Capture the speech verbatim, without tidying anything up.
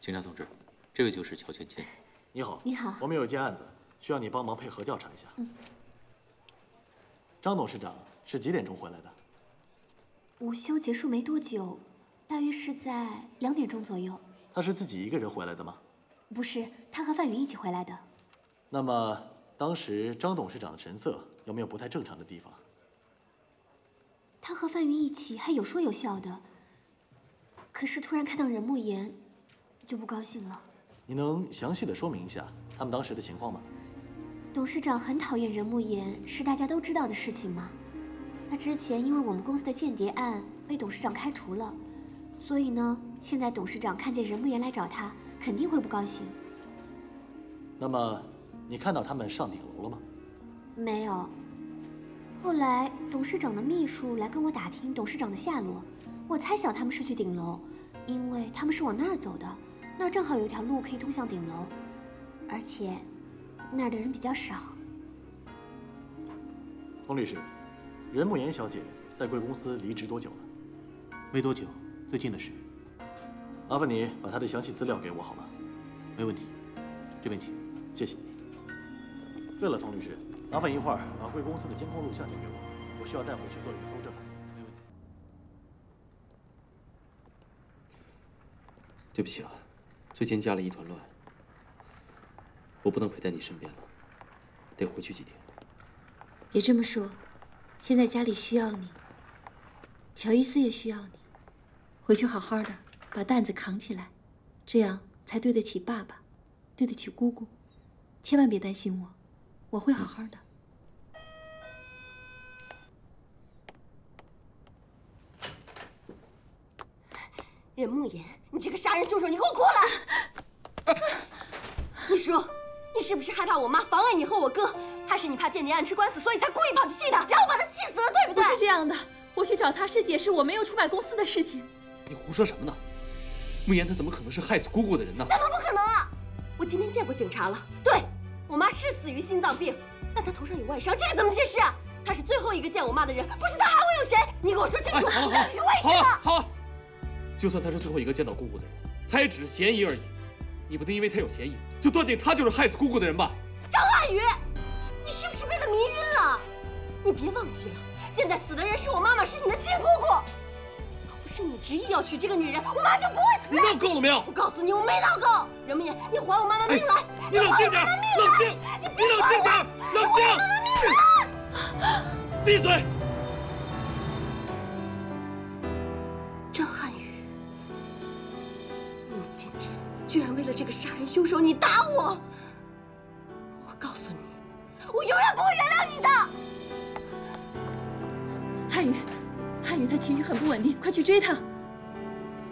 警察同志，这位就是乔芊芊。 你好， 你好， 我们有一件案子，需要你帮忙配合调查一下。嗯。张董事长是几点钟回来的？ 午休结束没多久，大约是在两点钟左右。 他是自己一个人回来的吗？ 不是，他和范云一起回来的。 那么当时张董事长的神色有没有不太正常的地方？ 他和范云一起还有说有笑的，可是突然看到任慕言，就不高兴了。 你能详细的说明一下他们当时的情况吗？ 董事长很讨厌任慕言，是大家都知道的事情吗？他之前因为我们公司的间谍案被董事长开除了，所以呢，现在董事长看见任慕言来找他，肯定会不高兴。 那么，你看到他们上顶楼了吗？ 没有。后来董事长的秘书来跟我打听董事长的下落，我猜想他们是去顶楼，因为他们是往那儿走的，那儿正好有一条路可以通向顶楼，而且那儿的人比较少。 佟律师，任慕言小姐在贵公司离职多久了？ 没多久，最近的事。 麻烦你把她的详细资料给我好吗？ 没问题，这边请。 谢谢。对了，佟律师，麻烦一会儿把贵公司的监控录像交给我，我需要带回去做一个搜证。 没问题。 对不起啊，最近家里一团乱，我不能陪在你身边了，得回去几天。 别这么说，现在家里需要你，乔伊斯也需要你，回去好好的把担子扛起来，这样才对得起爸爸，对得起姑姑。千万别担心我，我会好好的。 任慕言，你这个杀人凶手，你给我过来！你说，你是不是害怕我妈妨碍你和我哥，还是你怕间谍案吃官司，所以才故意跑去气他，然后把他气死了，对不对？ 不是这样的，我去找他是解释我没有出卖公司的事情。 你胡说什么呢？慕言他怎么可能是害死姑姑的人呢？ 怎么不可能啊！我今天见过警察了，对我妈是死于心脏病，但她头上有外伤，这个怎么解释啊？她是最后一个见我妈的人，不是她还会有谁？你给我说清楚， 哎、 到底是为什么？ 好了，就算他是最后一个见到姑姑的人，他也只是嫌疑而已。你不能因为他有嫌疑，就断定他就是害死姑姑的人吧？ 张瀚宇，你是不是被他迷晕了？你别忘记了，现在死的人是我妈妈，是你的亲姑姑。要不是你执意要娶这个女人，我妈就不会死。 你闹够了没有？ 我告诉你，我没闹够。任慕言，你还我妈妈命来！ 哎、你冷静点，冷静！ 你别冷静点，冷静！ 我妈妈命来！ 闭嘴！ 张瀚宇，你今天居然为了这个杀人凶手，你打我！我告诉你，我永远不会原谅你的。 瀚宇，瀚宇，他情绪很不稳定，快去追他。